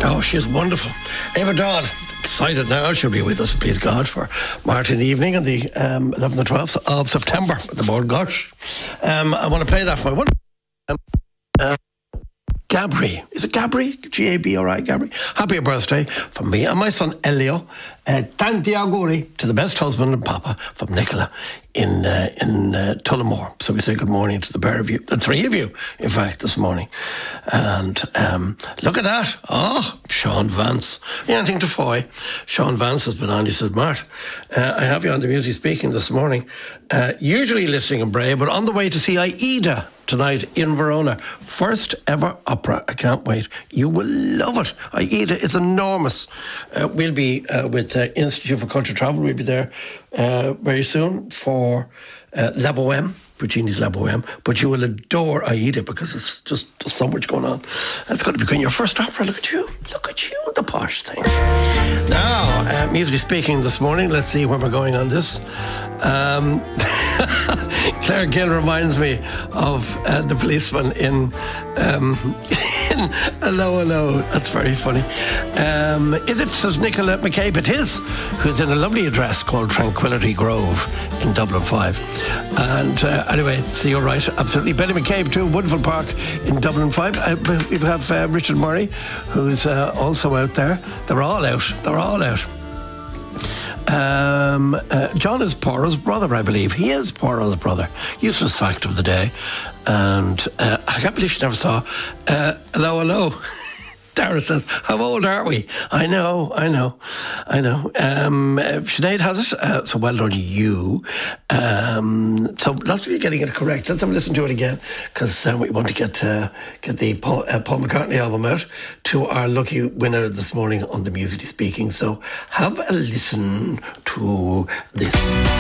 Oh, she's wonderful. Ava Dawn, excited now. She'll be with us, please God, for Martin the evening on the 11th and 12th of September at the board. Gosh. I want to play that for you. Gabri. Is it Gabri? Gabri, Gabri. Happy birthday from me and my son Elio. Tanti auguri to the best husband and papa from Nicola in Tullamore. So we say good morning to the pair of you, the three of you, in fact, this morning. And look at that. Oh, Sean Vance. Anything to Foy? Sean Vance has been on. He says, Mart, I have you on the Music Speaking this morning. Usually listening in Bray, but on the way to see Aida tonight in Verona. First ever opera. I can't wait. You will love it. Aida is enormous. We'll be with Institute for Culture Travel. We'll be there very soon for La Boheme, Puccini's La Boheme. But you will adore Aida because it's just so much going on. That's going to be your first opera. Look at you. Look at you, the posh thing. Now, musically speaking this morning, let's see where we're going on this. Claire Gill reminds me of the policeman in Hello, Hello. That's very funny. Is it, says Nicola McCabe, it is, who's in a lovely address called Tranquility Grove in Dublin 5. And anyway, so you're right, absolutely. Betty McCabe too, Woodville Park in Dublin 5. We have Richard Murray, who's also out there. They're all out. They're all out. John is Porro's brother, I believe. He is Porro's brother. Useless fact of the day. And I can't believe she never saw Hello, Hello. Dara says, how old are we? I know. Sinead has it, so well done you. So lots of you getting it correct. Let's have a listen to it again, because we want to get the Paul McCartney album out to our lucky winner this morning on the Musically Speaking. So have a listen to this.